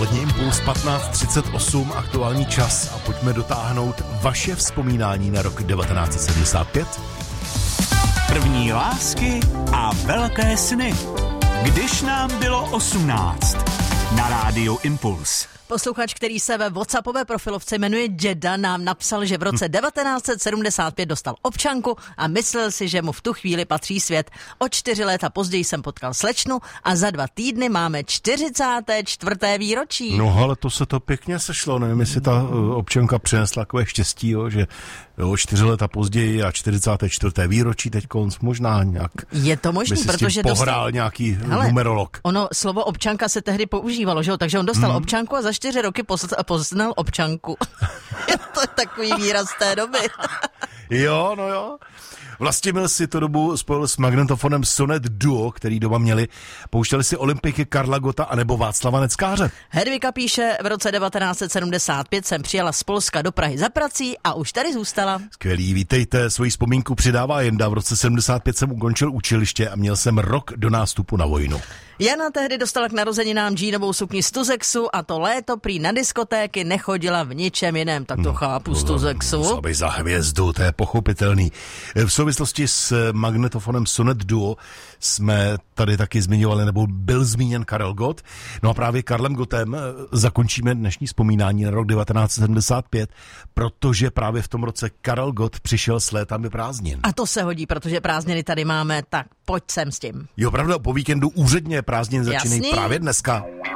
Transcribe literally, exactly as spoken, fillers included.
Odpolední impuls patnáct třicet osm, aktuální čas a pojďme dotáhnout vaše vzpomínání na rok devatenáct set sedmdesát pět. První lásky a velké sny. Když nám bylo osmnáct. Na rádiu Impuls. Posluchač, který se ve WhatsAppové profilovce jmenuje Jeda, nám napsal, že v roce devatenáct set sedmdesát pět dostal občanku a myslel si, že mu v tu chvíli patří svět. O čtyři léta později jsem potkal slečnu a za dva týdny máme čtyřicáté čtvrté výročí. No ale to se to pěkně sešlo, nevím, jestli ta občanka přinesla takové štěstí, jo, že o čtyři léta později a čtyřicáté čtvrté výročí teď konc možná nějak. Je to možný, protože pohrál dostal... nějaký Hele, numerolog. Ono slovo občanka se tehdy používalo, že jo? Takže on dostal hmm. občanku a za čtyři roky poznal občanku. Je to takový výraz té doby. Jo, no jo. Vlastimil si to dobu spojil s magnetofonem Sonet Duo, který doma měli. Pouštěli si olympiky Karla Gotta anebo Václava Neckáře. Hedvika píše, v roce devatenáct set sedmdesát pět jsem přijela z Polska do Prahy za prací a už tady zůstala. Skvělý, vítejte, svoji vzpomínku přidává Jenda. V roce sedmdesát pět jsem ukončil učiliště a měl jsem rok do nástupu na vojnu. Jana tehdy dostala k narozeninám džínovou sukni z Tuzexu a to léto prý na diskotéky nechodila v ničem jiném, tak to no, chápu z Tuzexu. Musela být za hvězdu, to je pochopitelný. V souvislosti s magnetofonem Sonet Duo jsme tady taky zmiňovali, nebo byl zmíněn Karel Gott. No a právě Karlem Gottem zakončíme dnešní vzpomínání na rok devatenáct set sedmdesát pět, protože právě v tom roce Karel Gott přišel s létami prázdnin. A to se hodí, protože prázdniny tady máme, tak pojď sem s tím. Jo, pravda, po víkendu úředně prázdnin začínají právě dneska.